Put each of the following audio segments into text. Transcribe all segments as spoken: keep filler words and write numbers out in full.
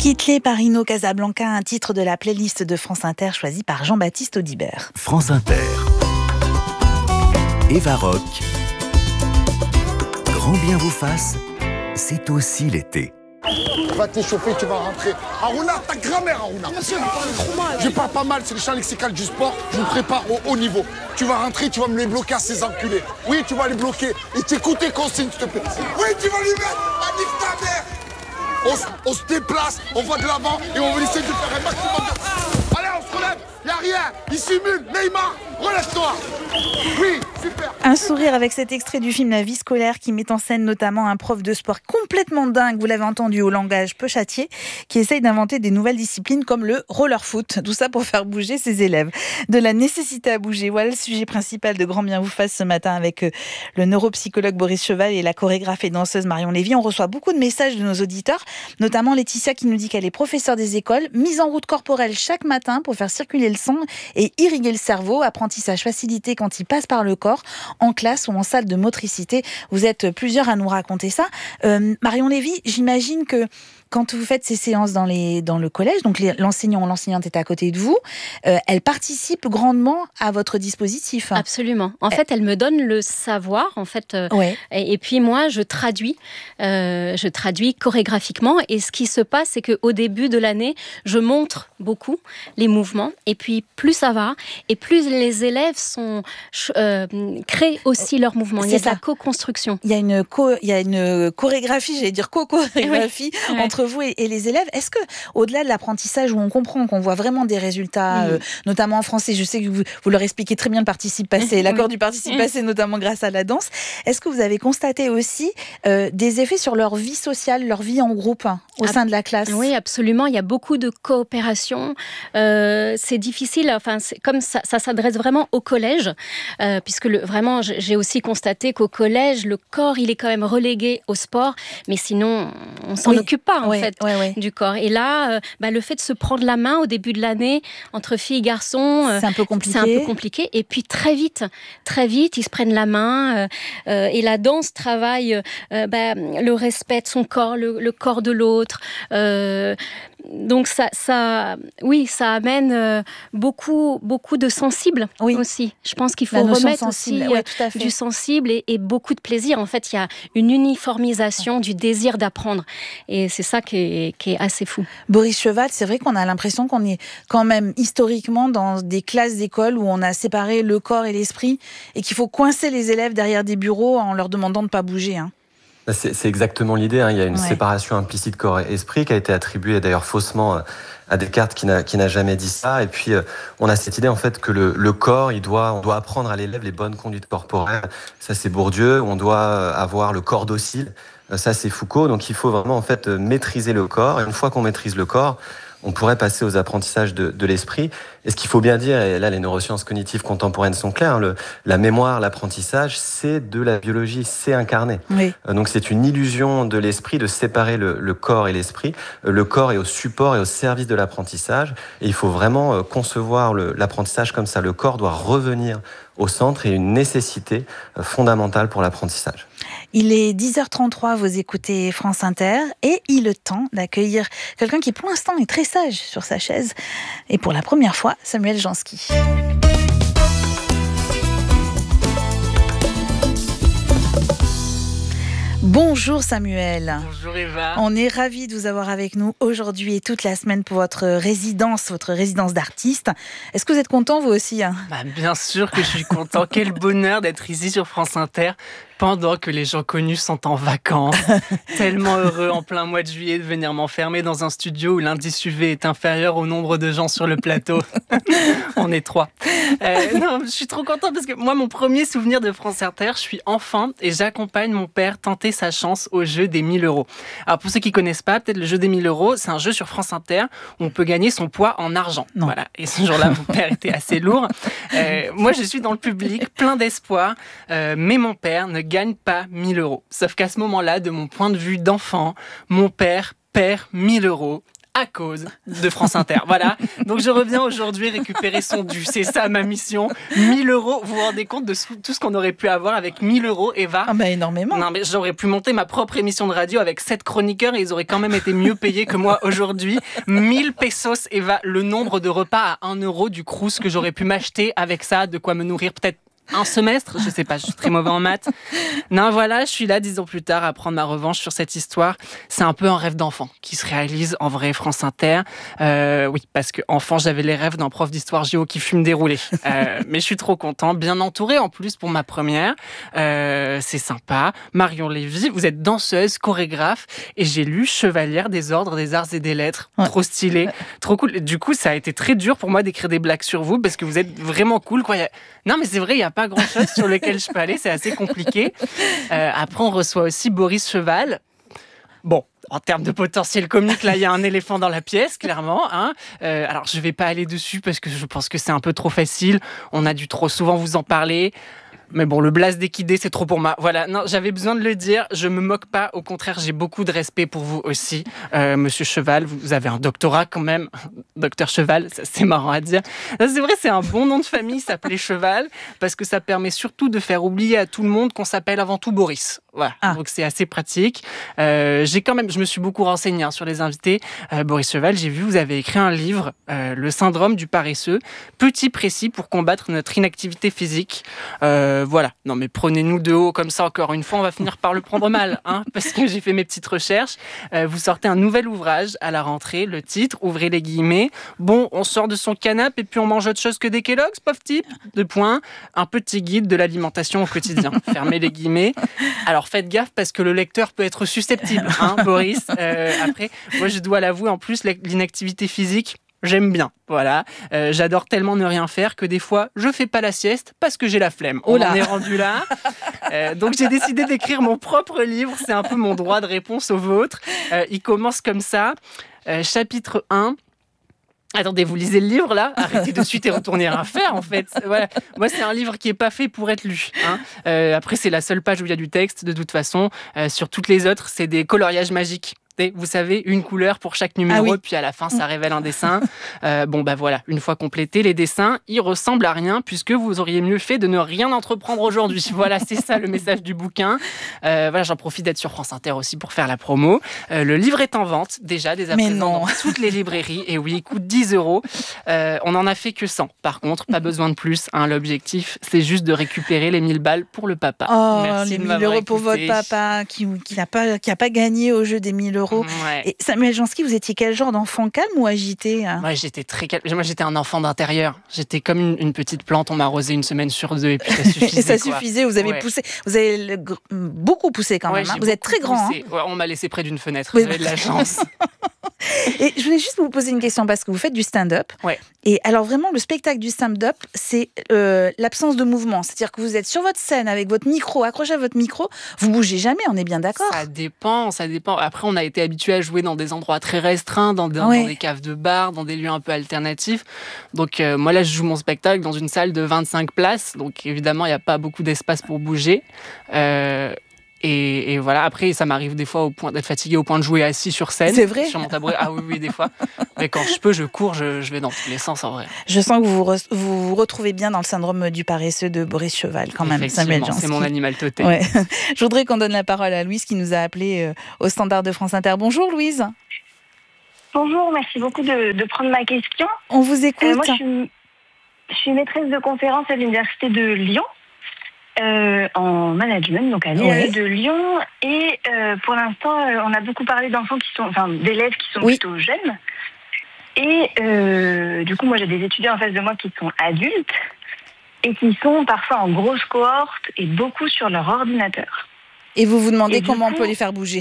Quittelé par Ino Casablanca, un titre de la playlist de France Inter choisi par Jean-Baptiste Audibert. France Inter. Eva Rock. Grand bien vous fasse, c'est aussi l'été. Tu vas t'échauffer, tu vas rentrer. Aruna, ta grand-mère, Aruna. Monsieur, vous parlez trop mal. Je parle pas mal, c'est le champ lexical du sport. Je vous prépare au haut niveau. Tu vas rentrer, tu vas me les bloquer à ces enculés. Oui, tu vas les bloquer. Et t'écoutes tes consignes, s'il te plaît. Oui, tu vas lui mettre la nique ta mère. On, s- on se déplace, on va de l'avant et on va essayer de faire un maximum de... Allez, on se relève. Y'a rien. Il simule. Neymar, relève-toi. Oui, super. Un sourire avec cet extrait du film La vie scolaire qui met en scène notamment un prof de sport complètement dingue, vous l'avez entendu, au langage peu châtié, qui essaye d'inventer des nouvelles disciplines comme le roller foot. Tout ça pour faire bouger ses élèves. De la nécessité à bouger, voilà le sujet principal de Grand bien vous fasse ce matin avec euh, le neuropsychologue Boris Cheval et la chorégraphe et danseuse Marion Lévy. On reçoit beaucoup de messages de nos auditeurs, notamment Laetitia qui nous dit qu'elle est professeure des écoles, mise en route corporelle chaque matin pour faire circuler le sang et irriguer le cerveau, apprentissage facilité quand il passe par le corps, en classe ou en salle de motricité. Vous êtes plusieurs à nous raconter ça. Euh, Marion Lévy, j'imagine que quand vous faites ces séances dans, les, dans le collège, donc les, l'enseignant ou l'enseignante est à côté de vous, euh, elle participe grandement à votre dispositif. Absolument. En fait, elle me donne le savoir, en fait, euh, Ouais. et, et puis moi, je traduis, euh, je traduis chorégraphiquement. Et ce qui se passe, c'est qu'au début de l'année, je montre beaucoup les mouvements. Et puis, plus ça va, et plus les élèves sont euh, créent aussi leurs mouvements. Il y a C'est de la ça. co-construction. Il y a une, co- il y a une chorégraphie, j'allais dire co-chorégraphie Oui. Ouais. entre vous et, et les élèves. Est-ce que, au-delà de l'apprentissage où on comprend qu'on voit vraiment des résultats, Mhm. euh, notamment en français, je sais que vous, vous leur expliquez très bien le participe passé, l'accord Oui. du participe Mhm. passé, notamment grâce à la danse. Est-ce que vous avez constaté aussi euh, des effets sur leur vie sociale, leur vie en groupe hein, au Ah, sein de la classe? Oui, absolument. Il y a beaucoup de coopération. Euh, c'est difficile. Enfin, c'est, comme ça, ça s'adresse vraiment au collège, euh, puisque le, vraiment, j'ai aussi constaté qu'au collège, le corps, il est quand même relégué au sport, mais sinon, on s'en Oui. occupe pas en Ouais, fait ouais, ouais. du corps. Et là, euh, bah, le fait de se prendre la main au début de l'année entre filles et garçons, euh, C'est un peu compliqué. c'est un peu compliqué. Et puis très vite, très vite, ils se prennent la main. Euh, euh, et la danse travaille euh, bah, le respect de son corps, le, le corps de l'autre. Euh, donc ça, ça, oui, ça amène euh, beaucoup, beaucoup de sensibles Oui. aussi. Je pense qu'il faut La notion remettre sensible, aussi ouais, euh, tout à fait. du sensible et, et beaucoup de plaisir. En fait, il y a une uniformisation du désir d'apprendre. Et c'est ça qui est, qui est assez fou. Boris Cheval, c'est vrai qu'on a l'impression qu'on est quand même historiquement dans des classes d'école où on a séparé le corps et l'esprit et qu'il faut coincer les élèves derrière des bureaux en leur demandant de ne pas bouger. Hein. C'est, c'est exactement l'idée. Hein. Il y a une Ouais. séparation implicite corps et esprit qui a été attribuée d'ailleurs faussement à Descartes qui n'a, qui n'a jamais dit ça. Et puis euh, on a cette idée en fait que le, le corps, il doit, on doit apprendre à l'élève les bonnes conduites corporelles. Ça c'est Bourdieu. On doit avoir le corps docile. Ça c'est Foucault. Donc il faut vraiment en fait maîtriser le corps. Et une fois qu'on maîtrise le corps, on pourrait passer aux apprentissages de, de l'esprit. Et ce qu'il faut bien dire, et là les neurosciences cognitives contemporaines sont claires, hein, le, la mémoire, l'apprentissage, c'est de la biologie, c'est incarné. Oui. Euh, donc c'est une illusion de l'esprit de séparer le, le corps et l'esprit. Euh, le corps est au support et au service de l'apprentissage. Et il faut vraiment euh, concevoir le, l'apprentissage comme ça. Le corps doit revenir au centre et une nécessité euh, fondamentale pour l'apprentissage. Il est dix heures trente-trois, vous écoutez France Inter et il est temps d'accueillir quelqu'un qui pour l'instant est très sage sur sa chaise et pour la première fois, Samuel Jansky. Bonjour Samuel. Bonjour Eva. On est ravis de vous avoir avec nous aujourd'hui et toute la semaine pour votre résidence, votre résidence d'artiste. Est-ce que vous êtes content vous aussi hein? Bah, bien sûr que je suis content. Quel bonheur d'être ici sur France Inter pendant que les gens connus sont en vacances. Tellement heureux en plein mois de juillet de venir m'enfermer dans un studio où l'indice U V est inférieur au nombre de gens sur le plateau. On est trois. Euh, non, je suis trop content parce que moi, mon premier souvenir de France Inter, je suis enfant et j'accompagne mon père tenter sa chance au jeu des mille euros. Alors pour ceux qui connaissent pas, peut-être le jeu des mille euros, c'est un jeu sur France Inter où on peut gagner son poids en argent. Non. Voilà. Et ce jour-là, mon père était assez lourd. Euh, moi, je suis dans le public, plein d'espoir, euh, mais mon père ne gagne pas mille euros. Sauf qu'à ce moment-là, de mon point de vue d'enfant, mon père perd mille euros à cause de France Inter. Voilà. Donc je reviens aujourd'hui récupérer son dû. C'est ça ma mission. mille euros. Vous vous rendez compte de tout ce qu'on aurait pu avoir avec mille euros, Eva? Ah bah énormément. Non mais j'aurais pu monter ma propre émission de radio avec sept chroniqueurs et ils auraient quand même été mieux payés que moi aujourd'hui. mille pesos, Eva, le nombre de repas à un euro du Crous que j'aurais pu m'acheter avec ça, de quoi me nourrir peut-être un semestre, je sais pas, je suis très mauvais en maths. Non, voilà, je suis là dix ans plus tard à prendre ma revanche sur cette histoire. C'est un peu un rêve d'enfant qui se réalise en vrai. France Inter. Euh, oui, parce que enfant, j'avais les rêves d'un prof d'histoire géo qui fume des roulés. Euh, mais je suis trop content, bien entouré en plus pour ma première. Euh, c'est sympa. Marion Lévy, vous êtes danseuse, chorégraphe, et j'ai lu Chevalière des ordres des arts et des lettres. Ouais. Trop stylé, trop cool. Du coup, ça a été très dur pour moi d'écrire des blagues sur vous parce que vous êtes vraiment cool, quoi. Non, mais c'est vrai, il y a pas grand-chose sur lequel je peux aller, c'est assez compliqué. Euh, après, on reçoit aussi Boris Cheval. Bon, en termes de potentiel comique, là, il y a un éléphant dans la pièce, clairement. Hein. Euh, alors, je vais pas aller dessus parce que je pense que c'est un peu trop facile. On a dû trop souvent vous en parler. Mais bon, le blast d'équidé, c'est trop pour moi. Voilà, non, j'avais besoin de le dire. Je me moque pas. Au contraire, j'ai beaucoup de respect pour vous aussi, euh, Monsieur Cheval. Vous avez un doctorat quand même, Docteur Cheval. Ça, c'est marrant à dire. C'est vrai, c'est un bon nom de famille, s'appeler Cheval, parce que ça permet surtout de faire oublier à tout le monde qu'on s'appelle avant tout Boris. Voilà, ah. Donc c'est assez pratique. Euh, j'ai quand même, je me suis beaucoup renseigné hein, sur les invités. Euh, Boris Cheval, j'ai vu, vous avez écrit un livre, euh, Le syndrome du paresseux, petit précis pour combattre notre inactivité physique. Euh, voilà, non mais prenez-nous de haut comme ça encore une fois, on va finir par le prendre mal, hein, parce que j'ai fait mes petites recherches. Euh, vous sortez un nouvel ouvrage à la rentrée, le titre, ouvrez les guillemets. Bon, on sort de son canapé et puis on mange autre chose que des Kellogg's, pauvre type. Deux points, un petit guide de l'alimentation au quotidien. Fermez les guillemets. Alors faites gaffe parce que le lecteur peut être susceptible, hein, Boris. Euh, après, moi je dois l'avouer, en plus, l'inactivité physique, j'aime bien, voilà. Euh, j'adore tellement ne rien faire que des fois, je fais pas la sieste parce que j'ai la flemme. On en est rendu là. Euh, donc j'ai décidé d'écrire mon propre livre. C'est un peu mon droit de réponse au vôtre. Euh, il commence comme ça. Euh, chapitre un. Attendez, vous lisez le livre là? Arrêtez de suite et retournez rien faire en fait. Voilà. Moi, c'est un livre qui est pas fait pour être lu. Hein. Euh, après, c'est la seule page où il y a du texte. De toute façon, euh, sur toutes les autres, c'est des coloriages magiques. Vous savez, une couleur pour chaque numéro, ah oui. Puis à la fin, ça révèle un dessin. Euh, bon, bah voilà, une fois complété, les dessins, ils ressemblent à rien, puisque vous auriez mieux fait de ne rien entreprendre aujourd'hui. Voilà, c'est ça le message du bouquin. Euh, voilà, j'en profite d'être sur France Inter aussi pour faire la promo. Euh, le livre est en vente, déjà, dès à présent, dans toutes les librairies. Et oui, il coûte dix euros. Euh, on n'en a fait que cent. Par contre, pas besoin de plus. Hein, l'objectif, c'est juste de récupérer les mille balles pour le papa. Oh, merci les mille euros pour votre papa, qui n'a pas, qui a pas gagné au jeu des mille euros. Ouais. Et Samuel Jansky, vous étiez quel genre d'enfant, calme ou agité? Moi, j'étais très calme. Moi, j'étais un enfant d'intérieur. J'étais comme une, une petite plante. On m'a arrosé une semaine sur deux et puis ça suffisait. Et ça quoi. suffisait. Vous avez ouais. poussé. Vous avez le, beaucoup poussé quand ouais, même. Hein. Vous êtes très grand. Hein. Ouais, on m'a laissé près d'une fenêtre. Oui. Vous avez de la chance. Et je voulais juste vous poser une question parce que vous faites du stand-up. Ouais. Et alors vraiment, le spectacle du stand-up, c'est euh, l'absence de mouvement. C'est-à-dire que vous êtes sur votre scène avec votre micro, accroché à votre micro, vous bougez jamais, on est bien d'accord? Ça dépend, ça dépend. Après, on a été habitué à jouer dans des endroits très restreints, dans des, ouais. dans des caves de bar, dans des lieux un peu alternatifs. Donc euh, moi là, je joue mon spectacle dans une salle de vingt-cinq places. Donc évidemment, il n'y a pas beaucoup d'espace pour bouger. Euh, Et, et voilà, après, ça m'arrive des fois au point d'être fatigué au point de jouer assis sur scène. C'est vrai? Sur mon tabouret. Ah oui, oui, des fois. Mais quand je peux, je cours, je, je vais dans tous les sens en vrai. Je sens que vous vous, re- vous vous retrouvez bien dans le syndrome du paresseux de Boris Cheval, quand même, Samuel Jansky. C'est mon animal totem. Ouais. Je voudrais qu'on donne la parole à Louise qui nous a appelé euh, au standard de France Inter. Bonjour Louise. Bonjour, merci beaucoup de, de prendre ma question. On vous écoute. Euh, moi, je suis, je suis maîtresse de conférence à l'Université de Lyon. Euh, en management, donc à l'I A E de Lyon. Et euh, pour l'instant, euh, on a beaucoup parlé d'enfants qui sont, enfin, d'élèves qui sont oui. plutôt jeunes. Et euh, du coup, moi, j'ai des étudiants en face de moi qui sont adultes et qui sont parfois en grosse cohorte et beaucoup sur leur ordinateur. Et vous vous demandez et comment coup, on peut les faire bouger?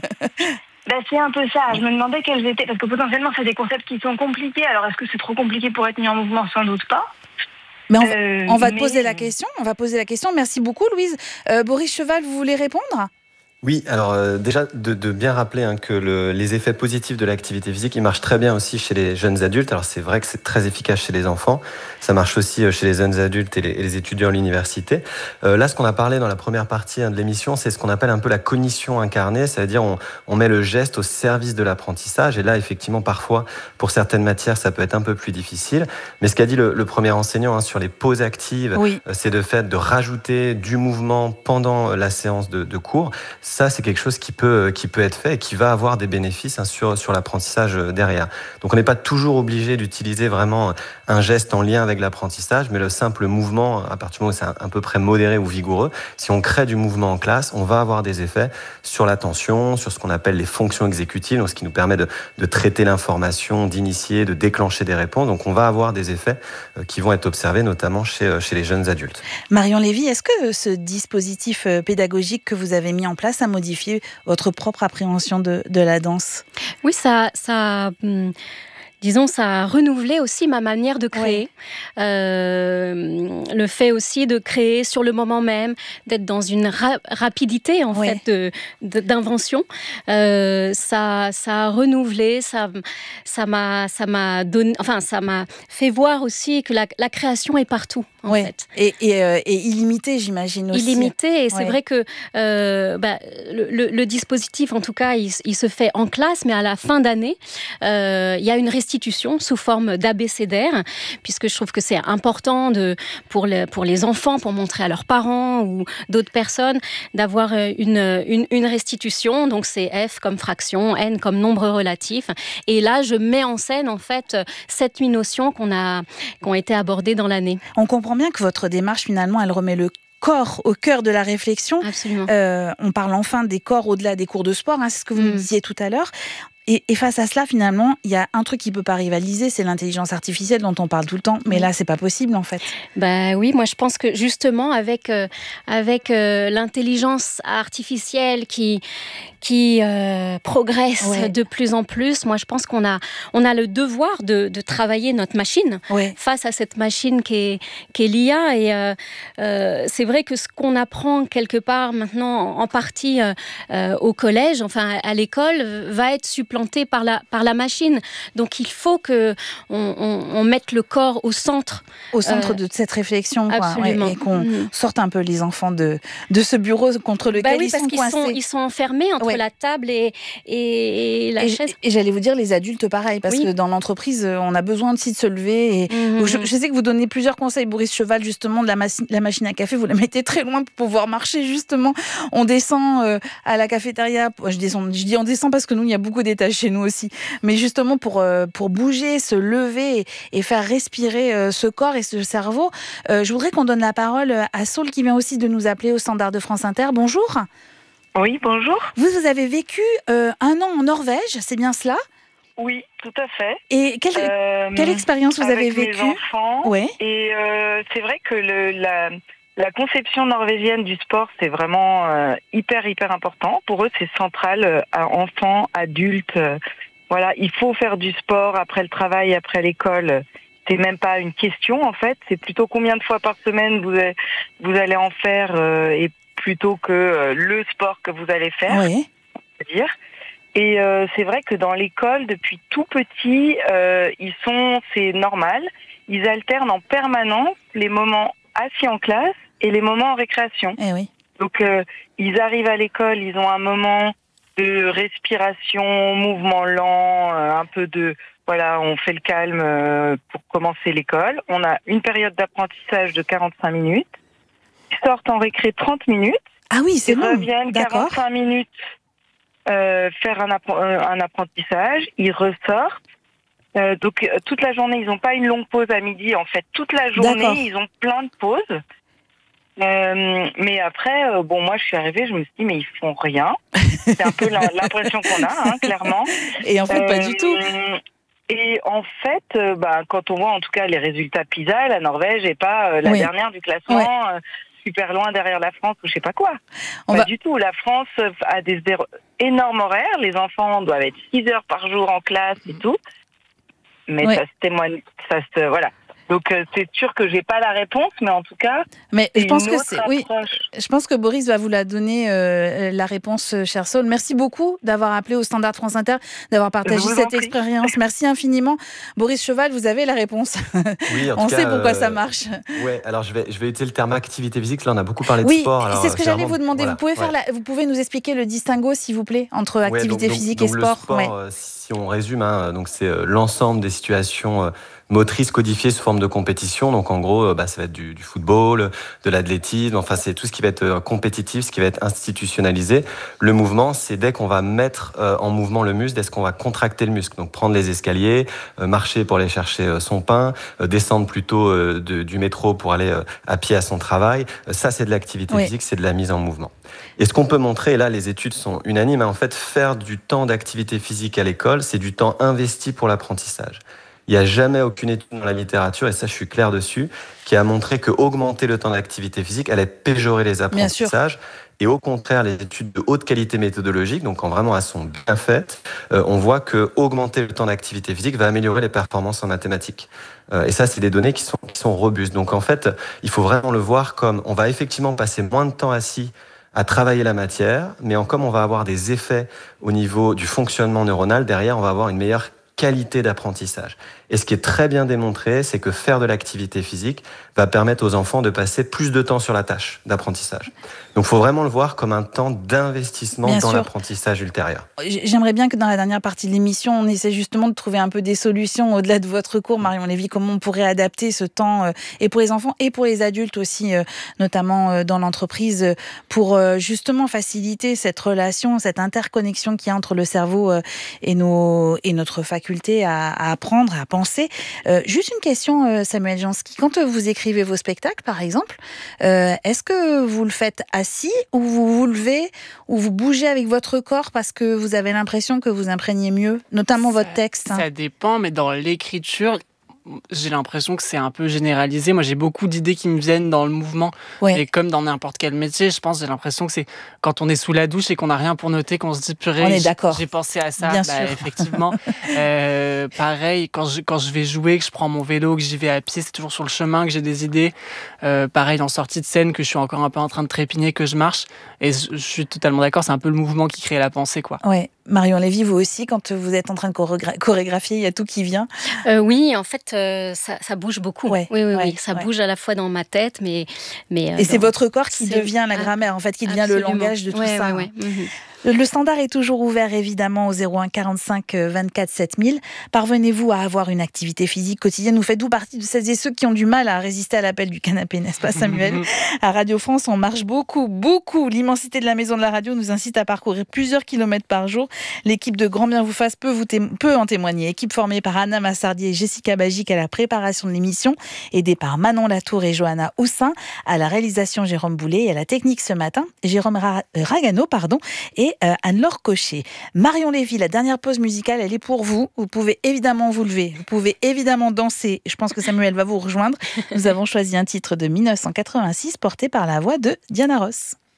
Ben, c'est un peu ça. Je me demandais quels étaient, parce que potentiellement, c'est des concepts qui sont compliqués. Alors, est-ce que c'est trop compliqué pour être mis en mouvement? Sans doute pas. Mais on, va, on va euh, te poser mais... la question. On va poser la question. Merci beaucoup, Louise. Euh, Boris Cheval, vous voulez répondre? Oui, alors euh, déjà de, de bien rappeler hein, que le, les effets positifs de l'activité physique, ils marchent très bien aussi chez les jeunes adultes. Alors c'est vrai que c'est très efficace chez les enfants, ça marche aussi chez les jeunes adultes et les, et les étudiants à l'université. Euh, là, ce qu'on a parlé dans la première partie hein, de l'émission, c'est ce qu'on appelle un peu la cognition incarnée, c'est-à-dire on, on met le geste au service de l'apprentissage. Et là, effectivement, parfois, pour certaines matières, ça peut être un peu plus difficile. Mais ce qu'a dit le, le premier enseignant hein, sur les pauses actives, Oui. euh, c'est de fait de rajouter du mouvement pendant la séance de, de cours. Ça, c'est quelque chose qui peut, qui peut être fait et qui va avoir des bénéfices hein, sur, sur l'apprentissage derrière. Donc, on n'est pas toujours obligé d'utiliser vraiment un geste en lien avec l'apprentissage, mais le simple mouvement, à partir du moment où c'est à peu près modéré ou vigoureux, si on crée du mouvement en classe, on va avoir des effets sur l'attention, sur ce qu'on appelle les fonctions exécutives, donc ce qui nous permet de, de traiter l'information, d'initier, de déclencher des réponses. Donc, on va avoir des effets qui vont être observés, notamment chez, chez les jeunes adultes. Marion Lévy, est-ce que ce dispositif pédagogique que vous avez mis en place a modifié votre propre appréhension de, de la danse? Oui, ça... ça hum... Disons, ça a renouvelé aussi ma manière de créer. Ouais. Euh, le fait aussi de créer sur le moment même, d'être dans une ra- rapidité en ouais. fait de, de, d'invention. Euh, ça, ça a renouvelé, ça, ça m'a, ça m'a donné, enfin, ça m'a fait voir aussi que la, la création est partout. En ouais. fait. Et, et, euh, et illimité, j'imagine aussi. Illimité, et c'est ouais. vrai que euh, bah, le, le, le dispositif, en tout cas, il, il se fait en classe, mais à la fin d'année, euh, il y a une restitution sous forme d'abécédaire, puisque je trouve que c'est important de, pour, le, pour les enfants, pour montrer à leurs parents ou d'autres personnes, d'avoir une, une, une restitution. Donc c'est F comme fraction, N comme nombre relatif. Et là, je mets en scène, en fait, sept huit notions qu'on a, qui ont été abordées dans l'année. On comprend bien que votre démarche, finalement, elle remet le corps au cœur de la réflexion. Absolument. Euh, on parle enfin des corps au-delà des cours de sport, hein, c'est ce que vous mmh. nous disiez tout à l'heure. Et, et face à cela, finalement, il y a un truc qui ne peut pas rivaliser, c'est l'intelligence artificielle dont on parle tout le temps. Mais oui. là, ce n'est pas possible, en fait. Bah oui, moi, je pense que justement, avec, euh, avec euh, l'intelligence artificielle qui, qui euh, progresse ouais. de plus en plus, moi, je pense qu'on a, on a le devoir de, de travailler notre machine ouais. face à cette machine qui est, qui est l'I A. Et euh, euh, c'est vrai que ce qu'on apprend quelque part maintenant, en partie euh, euh, au collège, enfin à l'école, va être supplanté par la, par la machine. Donc il faut qu'on on, on mette le corps au centre. Au centre euh, de cette réflexion. Quoi. Absolument. Ouais, et qu'on mmh. sorte un peu les enfants de, de ce bureau contre lequel bah oui, ils sont parce qu'ils coincés. Sont, ils sont enfermés entre ouais. la table et, et, et la et, chaise. Et j'allais vous dire les adultes pareil, parce oui. que dans l'entreprise, on a besoin aussi de se lever. Et mmh. je, je sais que vous donnez plusieurs conseils. Boris Cheval, justement, de la, machi- la machine à café, vous la mettez très loin pour pouvoir marcher, justement. On descend euh, à la cafétéria. Je, descends, je dis on descend parce que nous, il y a beaucoup d'étages chez nous aussi. Mais justement, pour, euh, pour bouger, se lever et, et faire respirer euh, ce corps et ce cerveau, euh, je voudrais qu'on donne la parole à Saul qui vient aussi de nous appeler au standard de France Inter. Bonjour. Oui, bonjour. Vous, vous avez vécu euh, un an en Norvège, c'est bien cela ? Oui, tout à fait. Et quelle, euh, quelle expérience vous avez vécue ? Avec mes enfants. Ouais. Et euh, c'est vrai que le, la, la conception norvégienne du sport, c'est vraiment euh, hyper, hyper important. Pour eux, c'est central, euh, à enfants, adultes. Euh, voilà, il faut faire du sport après le travail, après l'école. C'est même pas une question, en fait. C'est plutôt combien de fois par semaine vous allez, vous allez en faire euh, et plutôt que euh, le sport que vous allez faire. Oui. C'est-à-dire. Et euh, c'est vrai que dans l'école, depuis tout petit, euh, ils sont, c'est normal, ils alternent en permanence les moments assis en classe et les moments en récréation. Eh oui. Donc, euh, ils arrivent à l'école, ils ont un moment de respiration, mouvement lent, euh, un peu de, voilà, on fait le calme euh, pour commencer l'école. On a une période d'apprentissage de quarante-cinq minutes. Ils sortent en récré trente minutes. Ah oui, c'est ils long. reviennent D'accord. quarante-cinq minutes. Euh, faire un, appre- un apprentissage, ils ressortent. Euh, donc euh, toute la journée, ils n'ont pas une longue pause à midi. En fait, toute la journée, D'accord. ils ont plein de pauses. Euh, mais après, euh, bon, moi, je suis arrivée, je me suis dit, mais ils font rien. C'est un peu la, l'impression qu'on a, hein, clairement. Et en fait, euh, pas du tout. Et en fait, euh, bah, quand on voit en tout cas les résultats PISA, la Norvège n'est pas euh, la oui. dernière du classement. Ouais. Euh, super loin derrière la France ou je sais pas quoi. On pas va... du tout. La France a des énormes horaires. Les enfants doivent être six heures par jour en classe et tout. Mais ouais. ça se témoigne, ça se, voilà. Donc euh, c'est sûr que j'ai pas la réponse, mais en tout cas, mais c'est je pense une que autre c'est oui. approche. Je pense que Boris va vous la donner euh, la réponse, euh, cher Saul. Merci beaucoup d'avoir appelé au Standard France Inter, d'avoir partagé cette expérience. Merci infiniment, Boris Cheval. Vous avez la réponse. Oui, en on tout sait cas, pourquoi euh, ça marche. Ouais, alors je vais je vais utiliser le terme activité physique. Là, on a beaucoup parlé de oui, sport. Alors, c'est ce que j'allais vraiment, vous demander. voilà, vous pouvez faire ouais. la, vous pouvez nous expliquer le distinguo, s'il vous plaît, entre Ouais, activité donc, physique donc, et donc sport. Le sport, ouais. euh, si on résume, hein, donc c'est euh, l'ensemble des situations euh, motrices codifiées sous forme de compétition. Donc en gros, euh, bah, ça va être du, du football, de l'athlétisme. Enfin, c'est tout ce qui va être euh, compétitif, ce qui va être institutionnalisé. Le mouvement, c'est dès qu'on va mettre euh, en mouvement le muscle, dès qu'on va contracter le muscle. Donc prendre les escaliers, euh, marcher pour aller chercher euh, son pain, euh, descendre plutôt euh, de, du métro pour aller euh, à pied à son travail. Euh, ça, c'est de l'activité Oui. physique, c'est de la mise en mouvement. Et ce qu'on peut montrer, et là les études sont unanimes, en fait, faire du temps d'activité physique à l'école, c'est du temps investi pour l'apprentissage. Il n'y a jamais aucune étude dans la littérature, et ça je suis clair dessus, qui a montré que augmenter le temps d'activité physique allait péjorer les apprentissages. Et au contraire, les études de haute qualité méthodologique, donc quand vraiment elles sont bien faites, euh, on voit que augmenter le temps d'activité physique va améliorer les performances en mathématiques. Euh, et ça, c'est des données qui sont, qui sont robustes. Donc en fait, il faut vraiment le voir comme on va effectivement passer moins de temps assis à travailler la matière, mais en comme on va avoir des effets au niveau du fonctionnement neuronal, derrière, on va avoir une meilleure qualité d'apprentissage. Et ce qui est très bien démontré, c'est que faire de l'activité physique va permettre aux enfants de passer plus de temps sur la tâche d'apprentissage. Donc il faut vraiment le voir comme un temps d'investissement Bien dans sûr. l'apprentissage ultérieur. J'aimerais bien que dans la dernière partie de l'émission, on essaie justement de trouver un peu des solutions au-delà de votre cours, Marion Lévy, comment on pourrait adapter ce temps, euh, et pour les enfants et pour les adultes aussi, euh, notamment euh, dans l'entreprise, euh, pour euh, justement faciliter cette relation, cette interconnexion qu'il y a entre le cerveau euh, et, nos, et notre faculté à, à apprendre, à penser. Euh, juste une question, euh, Samuel Jansky. Quand euh, vous écrivez vos spectacles, par exemple, euh, est-ce que vous le faites assis ou vous vous levez ou vous bougez avec votre corps parce que vous avez l'impression que vous imprégnez mieux, notamment ça, votre texte? Ça dépend, mais dans l'écriture, j'ai l'impression que c'est un peu généralisé. Moi, j'ai beaucoup d'idées qui me viennent dans le mouvement. Ouais. Et comme dans n'importe quel métier, je pense, j'ai l'impression que c'est quand on est sous la douche et qu'on n'a rien pour noter, qu'on se dit purée, On est d'accord. j'ai pensé à ça. Bien bah, sûr. Effectivement. euh, pareil, quand je, quand je vais jouer, que je prends mon vélo, que j'y vais à pied, c'est toujours sur le chemin que j'ai des idées. Euh, pareil, en sortie de scène, que je suis encore un peu en train de trépigner, que je marche. Et je, je suis totalement d'accord, c'est un peu le mouvement qui crée la pensée, quoi. Ouais. Marion Lévy, vous aussi, quand vous êtes en train de chorégra- chorégraphier, il y a tout qui vient. Euh, oui, en fait, euh, ça, ça bouge beaucoup. Ouais, oui, oui, ouais, oui. Ça ouais. bouge à la fois dans ma tête, mais... mais euh, Et c'est dans... votre corps qui c'est... devient la grammaire, en fait, qui devient Absolument. le langage de tout ouais, ça. Ouais, ouais. Mm-hmm. Le standard est toujours ouvert, évidemment, au zéro un quarante-cinq vingt-quatre sept mille. Parvenez-vous à avoir une activité physique quotidienne? Vous faites-vous partie de celles et ceux qui ont du mal à résister à l'appel du canapé, n'est-ce pas, Samuel? À Radio France, on marche beaucoup, beaucoup. L'immensité de la maison de la radio nous incite à parcourir plusieurs kilomètres par jour. L'équipe de Grand Bien vous fasse peut, vous témo- peut en témoigner. Équipe formée par Anna Massardier et Jessica Bagic à la préparation de l'émission, aidée par Manon Latour et Johanna Houssin, à la réalisation Jérôme Boulet et à la technique ce matin, Jérôme Ra- Ragano pardon, et euh, Anne-Laure Cochet. Marion Lévy, la dernière pause musicale, elle est pour vous. Vous pouvez évidemment vous lever, vous pouvez évidemment danser. Je pense que Samuel va vous rejoindre. Nous avons choisi un titre de mille neuf cent quatre-vingt-six porté par la voix de Diana Ross.